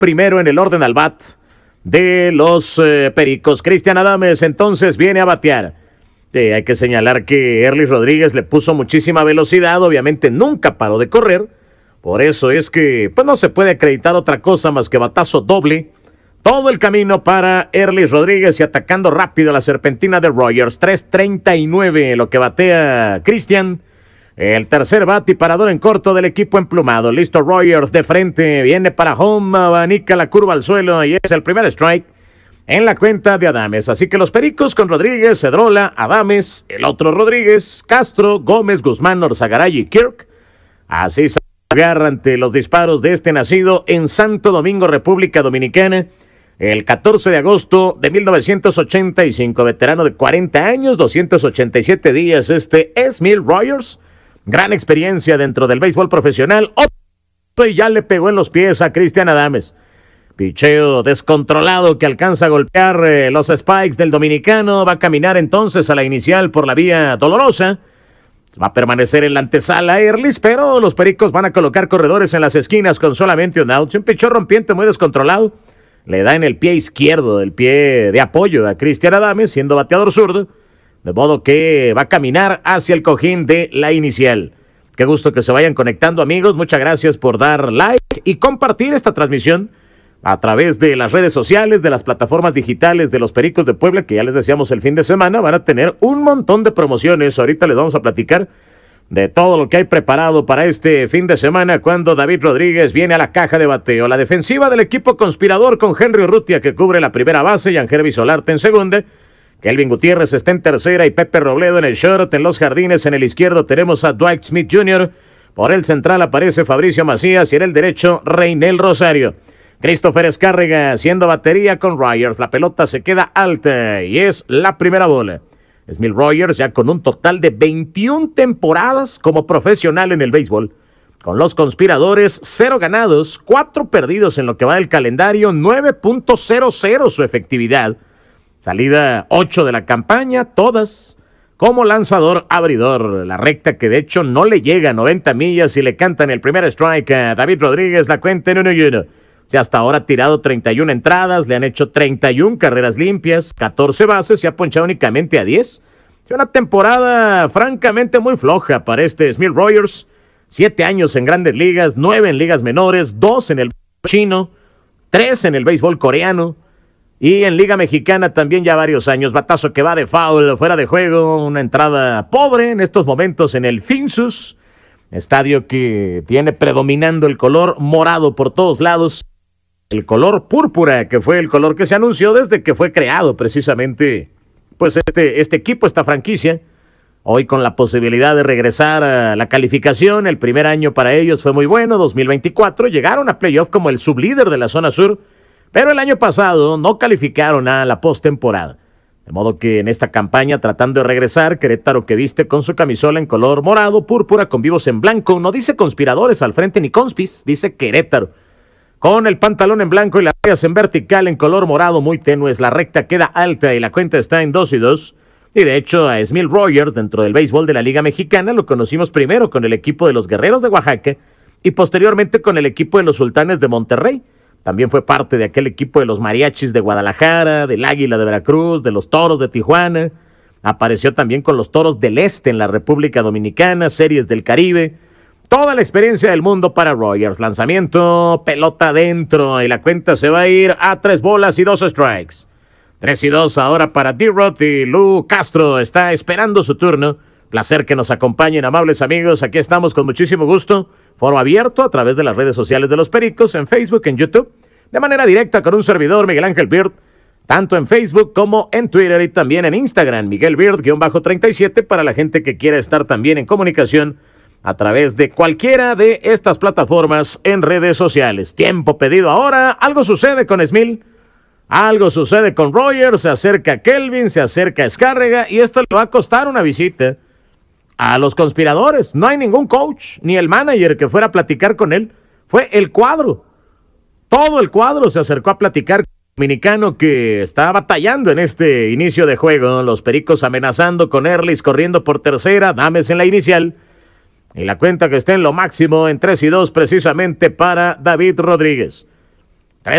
primero en el orden al bat de los Pericos. Cristian Adames entonces viene a batear. Hay que señalar que Erlis Rodríguez le puso muchísima velocidad, obviamente nunca paró de correr, por eso es que pues no se puede acreditar otra cosa más que batazo doble, todo el camino para Erlis Rodríguez y atacando rápido la serpentina de Rogers. 3.39 lo que batea Cristian, el tercer bate y parador en corto del equipo emplumado. Listo Rogers de frente, viene para home, abanica la curva al suelo y es el primer strike en la cuenta de Adames. Así que los Pericos con Rodríguez, Cedrola, Adames, el otro Rodríguez, Castro, Gómez, Guzmán, Orzagaray y Kirk. Así se agarra ante los disparos de este nacido en Santo Domingo, República Dominicana, el 14 de agosto de 1985. Veterano de 40 años, 287 días. Este es Emil Rogers. Gran experiencia dentro del béisbol profesional. Y ya le pegó en los pies a Cristian Adames. Picheo descontrolado que alcanza a golpear los spikes del dominicano. Va a caminar entonces a la inicial por la vía dolorosa. Va a permanecer en la antesala Erlis, pero los Pericos van a colocar corredores en las esquinas con solamente un out. Un picheo rompiente muy descontrolado. Le da en el pie izquierdo, el pie de apoyo a Cristian Adames, siendo bateador zurdo. De modo que va a caminar hacia el cojín de la inicial. Qué gusto que se vayan conectando, amigos. Muchas gracias por dar like y compartir esta transmisión a través de las redes sociales, de las plataformas digitales de los Pericos de Puebla, que ya les decíamos el fin de semana, van a tener un montón de promociones. Ahorita les vamos a platicar de todo lo que hay preparado para este fin de semana cuando David Rodríguez viene a la caja de bateo. La defensiva del equipo conspirador con Henry Urrutia que cubre la primera base y Angerby Solarte en segunda. Kelvin Gutiérrez está en tercera y Pepe Robledo en el short. En los jardines en el izquierdo tenemos a Dwight Smith Jr. Por el central aparece Fabricio Macías y en el derecho Reynel Rosario. Christopher Escárrega haciendo batería con Rogers. La pelota se queda alta y es la primera bola. Emil Rogers ya con un total de 21 temporadas como profesional en el béisbol. Con los conspiradores, 0 ganados, 4 perdidos en lo que va del calendario, 9.00 su efectividad. Salida 8 de la campaña, todas como lanzador abridor. La recta que de hecho no le llega a 90 millas y le cantan el primer strike a David Rodríguez, la cuenta en 1-1. Si hasta ahora ha tirado 31 entradas, le han hecho 31 carreras limpias, 14 bases y ha ponchado únicamente a 10. Es una temporada francamente muy floja para este Emil Rogers. 7 años en grandes ligas, 9 en ligas menores, 2 en el chino, 3 en el béisbol coreano. Y en Liga Mexicana también ya varios años. Batazo que va de foul, fuera de juego. Una entrada pobre en estos momentos en el Finsus. Estadio que tiene predominando el color morado por todos lados. El color púrpura, que fue el color que se anunció desde que fue creado precisamente pues este equipo, esta franquicia. Hoy con la posibilidad de regresar a la calificación. El primer año para ellos fue muy bueno, 2024. Llegaron a playoff como el sublíder de la zona sur. Pero el año pasado no calificaron a la postemporada. De modo que en esta campaña, tratando de regresar, Querétaro que viste con su camisola en color morado, púrpura, con vivos en blanco. No dice conspiradores al frente ni conspis, dice Querétaro. Con el pantalón en blanco y las rayas en vertical en color morado muy tenues. La recta queda alta y la cuenta está en 2-2. Y de hecho a Emil Rogers, dentro del béisbol de la Liga Mexicana, lo conocimos primero con el equipo de los Guerreros de Oaxaca y posteriormente con el equipo de los Sultanes de Monterrey. También fue parte de aquel equipo de los Mariachis de Guadalajara, del Águila de Veracruz, de los Toros de Tijuana. Apareció también con los Toros del Este en la República Dominicana, Series del Caribe. Toda la experiencia del mundo para Rogers. Lanzamiento, pelota adentro y la cuenta se va a ir a 3 bolas y 2 strikes. 3-2 ahora para D-Rod y Lou Castro está esperando su turno. Placer que nos acompañen, amables amigos. Aquí estamos con muchísimo gusto. Foro abierto a través de las redes sociales de los Pericos, en Facebook, en YouTube, de manera directa con un servidor, Miguel Ángel Bird, tanto en Facebook como en Twitter y también en Instagram, Miguel Bird-37, para la gente que quiera estar también en comunicación a través de cualquiera de estas plataformas en redes sociales. Tiempo pedido ahora, algo sucede con Emil, algo sucede con Rogers, se acerca Kelvin, se acerca Escárrega y esto le va a costar una visita a los conspiradores. No hay ningún coach, ni el manager que fuera a platicar con él. Fue el cuadro. Todo el cuadro se acercó a platicar con el dominicano que está batallando en este inicio de juego. Los Pericos amenazando con Erlis, corriendo por tercera, Dames en la inicial. Y la cuenta que está en lo máximo en 3-2 precisamente para David Rodríguez.